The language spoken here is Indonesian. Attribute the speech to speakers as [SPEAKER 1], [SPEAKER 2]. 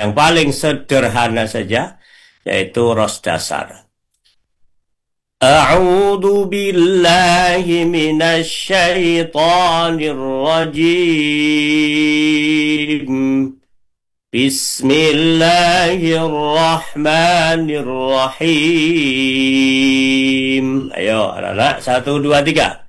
[SPEAKER 1] yang paling sederhana saja, yaitu ros dasar. A'udzu billahi minasy syaithanir rajim. Bismillahirrahmanirrahim. Ayo, anak-anak, satu, dua, tiga.